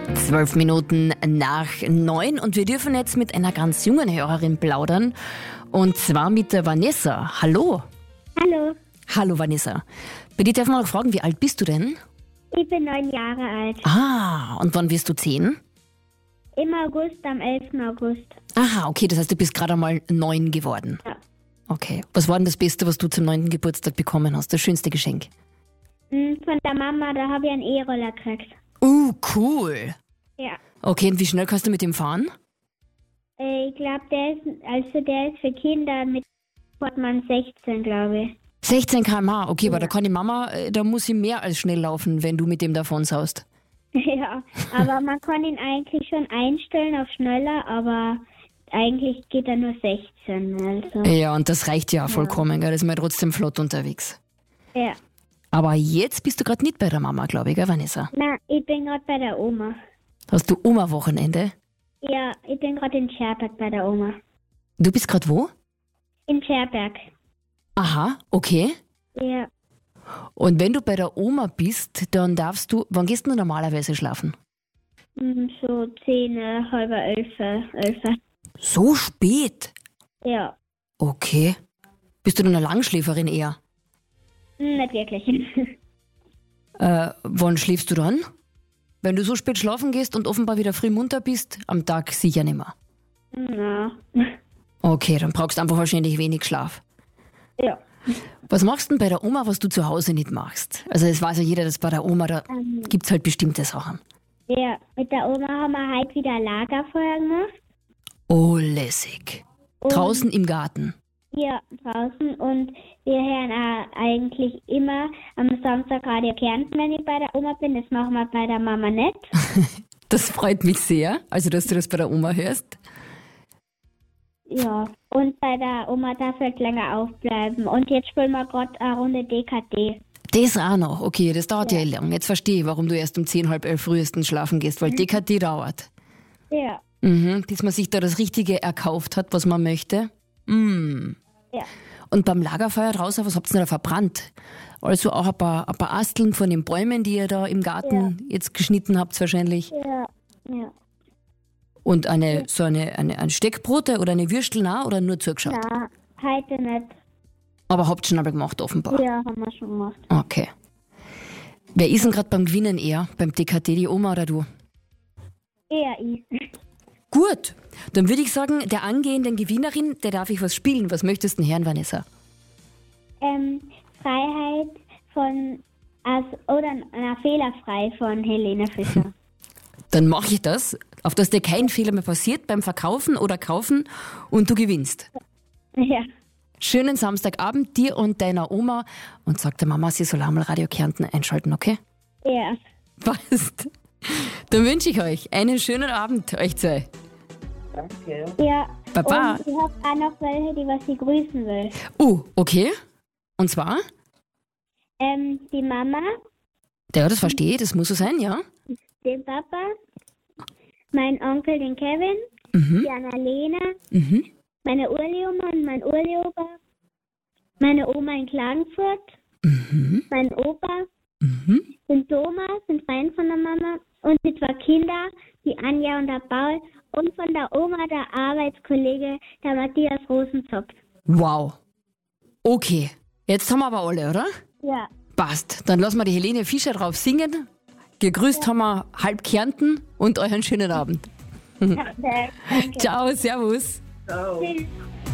12 Minuten nach 9 und wir dürfen jetzt mit einer ganz jungen Hörerin plaudern und zwar mit der Vanessa. Hallo. Hallo, Hallo Vanessa. Bei dir darf man noch fragen, wie alt bist du denn? ich bin 9 Jahre alt. Ah, und wann wirst du 10? Im August, am 11. August. Aha, okay, das heißt, du bist gerade einmal 9 geworden. Ja. Okay, was war denn das Beste, was du zum 9. Geburtstag bekommen hast? Das schönste Geschenk? Von der Mama, da habe ich einen E-Roller gekriegt. Cool. Ja. Okay, und wie schnell kannst du mit dem fahren? Ich glaube, der ist für Kinder mit Sportmann 16, glaube ich. 16 km/h, okay, aber da kann die Mama, da muss sie mehr als schnell laufen, wenn du mit dem davon saust. Ja, aber man kann ihn eigentlich schon einstellen auf schneller, aber eigentlich geht er nur 16. Also. Ja, und das reicht ja vollkommen, gell? Da ist man ja trotzdem flott unterwegs. Ja. Aber jetzt bist du gerade nicht bei der Mama, glaube ich, gell, Vanessa? Na, ich bin gerade bei der Oma. Hast du Oma-Wochenende? Ja, ich bin gerade in Scherberg bei der Oma. Du bist gerade wo? In Scherberg. Aha, okay. Ja. Und wenn du bei der Oma bist, dann darfst du, wann gehst du normalerweise schlafen? So 10, halb 11. So spät? Ja. Okay. Bist du dann eine Langschläferin eher? Nicht wirklich. Wann schläfst du dann? Wenn du so spät schlafen gehst und offenbar wieder früh munter bist, am Tag sicher nicht mehr. Na. Okay, dann brauchst du einfach wahrscheinlich wenig Schlaf. Ja. Was machst du denn bei der Oma, was du zu Hause nicht machst? Also es weiß ja jeder, dass bei der Oma, da gibt's halt bestimmte Sachen. Ja, mit der Oma haben wir halt wieder Lagerfeuer gemacht. Oh, lässig. Und- Draußen im Garten. Ja, draußen. Und wir hören eigentlich immer am Samstag Radio Kärnten, wenn ich bei der Oma bin. Das machen wir bei der Mama nicht. Das freut mich sehr, also dass du das bei der Oma hörst. Ja. Und bei der Oma darf halt länger aufbleiben. Und jetzt spielen wir gerade eine Runde DKD. Das auch noch. Okay, das dauert ja lang. Jetzt verstehe ich, warum du erst um 10, halb 11 frühestens schlafen gehst, weil DKD dauert. Ja. Bis man sich da das Richtige erkauft hat, was man möchte. Ja. Und beim Lagerfeuer draußen, was habt ihr denn da verbrannt? Also auch ein paar Asteln von den Bäumen, die ihr da im Garten jetzt geschnitten habt wahrscheinlich. Ja. Ja. Und ein Steckbrote oder eine Würstel auch, oder nur zugeschaut? Na, heute nicht. Aber habt schon aber gemacht offenbar. Ja, haben wir schon gemacht. Okay. Wer ist denn gerade beim Gewinnen eher? Beim DKT, die Oma oder du? Eher ich. Gut, dann würde ich sagen, der angehenden Gewinnerin, der darf ich was spielen. Was möchtest du denn hören, Vanessa? Freiheit Fehlerfrei von Helene Fischer. Dann mache ich das, auf dass dir kein Fehler mehr passiert beim Verkaufen oder Kaufen und du gewinnst. Ja. Schönen Samstagabend dir und deiner Oma und sag der Mama, sie soll einmal Radio Kärnten einschalten, okay? Ja. Passt. Dann wünsche ich euch einen schönen Abend, euch zwei. Danke. Ja. Baba. Und ich habe auch noch welche, die was ich grüßen will. Okay. Und zwar? Die Mama, Ja, das verstehe ich, das muss so sein, ja? den Papa, mein Onkel, den Kevin, die Annalena, meine Urli-Oma und mein Urli-Opa, meine Oma in Klagenfurt, mein Opa, den Thomas, den Freund von der Mama und die 2 Kinder, die Anja und der Paul und von der Oma der Arbeitskollege, der Matthias Rosenzock. Wow. Okay. Jetzt haben wir aber alle, oder? Ja. Passt. Dann lassen wir die Helene Fischer drauf singen. Gegrüßt haben wir halb Kärnten und euch einen schönen Abend. Danke. Ciao, servus. Ciao. Tschüss.